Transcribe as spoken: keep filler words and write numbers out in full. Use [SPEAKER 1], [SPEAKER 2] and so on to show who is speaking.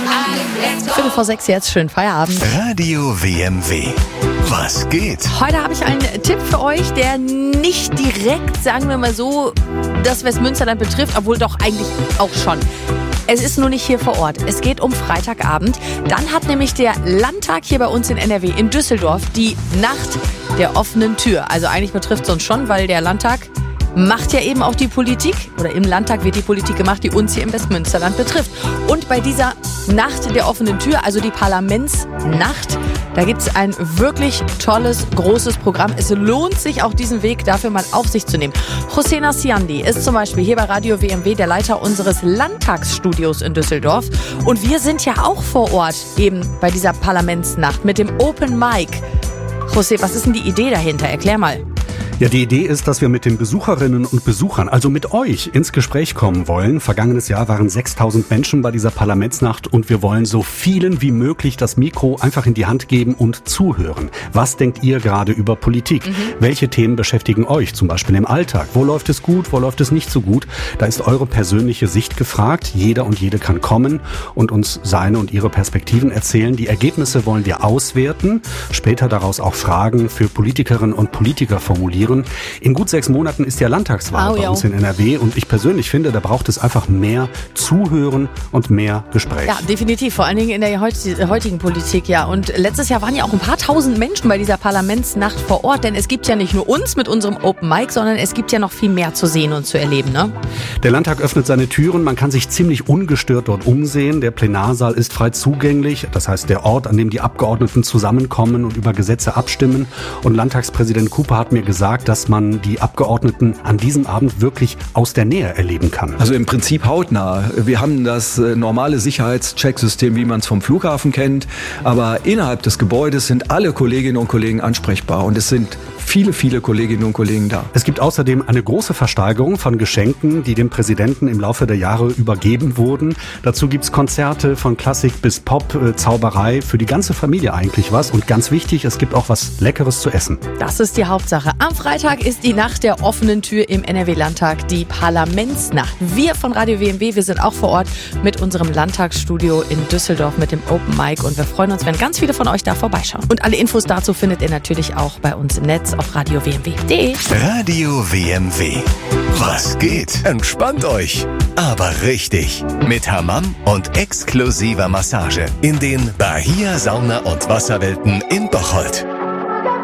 [SPEAKER 1] Viertel vor sechs jetzt, schönen Feierabend.
[SPEAKER 2] Radio W M W. Was geht?
[SPEAKER 1] Heute habe ich einen Tipp für euch, der nicht direkt, sagen wir mal so, das Westmünsterland betrifft, obwohl doch eigentlich auch schon. Es ist nur nicht hier vor Ort. Es geht um Freitagabend. Dann hat nämlich der Landtag hier bei uns in N R W, in Düsseldorf, die Nacht der offenen Tür. Also eigentlich betrifft es uns schon, weil der Landtag macht ja eben auch die Politik, oder im Landtag wird die Politik gemacht, die uns hier im Westmünsterland betrifft. Und bei dieser Nacht der offenen Tür, also die Parlamentsnacht, da gibt es ein wirklich tolles, großes Programm. Es lohnt sich auch, diesen Weg dafür mal auf sich zu nehmen. José Naciandi ist zum Beispiel hier bei Radio W M W der Leiter unseres Landtagsstudios in Düsseldorf. Und wir sind ja auch vor Ort eben bei dieser Parlamentsnacht mit dem Open Mic. José, was ist denn die Idee dahinter? Erklär mal.
[SPEAKER 3] Ja, die Idee ist, dass wir mit den Besucherinnen und Besuchern, also mit euch, ins Gespräch kommen wollen. Vergangenes Jahr waren sechstausend Menschen bei dieser Parlamentsnacht und wir wollen so vielen wie möglich das Mikro einfach in die Hand geben und zuhören. Was denkt ihr gerade über Politik? Mhm. Welche Themen beschäftigen euch, zum Beispiel im Alltag? Wo läuft es gut, wo läuft es nicht so gut? Da ist eure persönliche Sicht gefragt. Jeder und jede kann kommen und uns seine und ihre Perspektiven erzählen. Die Ergebnisse wollen wir auswerten, später daraus auch Fragen für Politikerinnen und Politiker formulieren. In gut sechs Monaten ist ja Landtagswahl oh, bei uns in N R W und ich persönlich finde, da braucht es einfach mehr Zuhören und mehr Gespräch.
[SPEAKER 1] Ja, definitiv, vor allen Dingen in der heutigen Politik, ja. Und letztes Jahr waren ja auch ein paar tausend Menschen bei dieser Parlamentsnacht vor Ort, denn es gibt ja nicht nur uns mit unserem Open Mic, sondern es gibt ja noch viel mehr zu sehen und zu erleben, ne?
[SPEAKER 3] Der Landtag öffnet seine Türen, man kann sich ziemlich ungestört dort umsehen. Der Plenarsaal ist frei zugänglich, das heißt der Ort, an dem die Abgeordneten zusammenkommen und über Gesetze abstimmen. Und Landtagspräsident Cooper hat mir gesagt, dass man die Abgeordneten an diesem Abend wirklich aus der Nähe erleben kann.
[SPEAKER 4] Also im Prinzip hautnah. Wir haben das normale Sicherheitschecksystem, wie man es vom Flughafen kennt, aber innerhalb des Gebäudes sind alle Kolleginnen und Kollegen ansprechbar und es sind viele, viele Kolleginnen und Kollegen da.
[SPEAKER 3] Es gibt außerdem eine große Versteigerung von Geschenken, die dem Präsidenten im Laufe der Jahre übergeben wurden. Dazu gibt's Konzerte von Klassik bis Pop, äh, Zauberei, für die ganze Familie eigentlich was. Und ganz wichtig, es gibt auch was Leckeres zu essen.
[SPEAKER 1] Das ist die Hauptsache. Am Freitag ist die Nacht der offenen Tür im N R W-Landtag, die Parlamentsnacht. Wir von Radio W M W, wir sind auch vor Ort mit unserem Landtagsstudio in Düsseldorf mit dem Open Mic und wir freuen uns, wenn ganz viele von euch da vorbeischauen. Und alle Infos dazu findet ihr natürlich auch bei uns im Netz auf radio w m w punkt d e.
[SPEAKER 2] Radio W M W. Was geht? Entspannt euch. Aber richtig. Mit Hammam und exklusiver Massage in den Bahia Sauna- und Wasserwelten in Bocholt.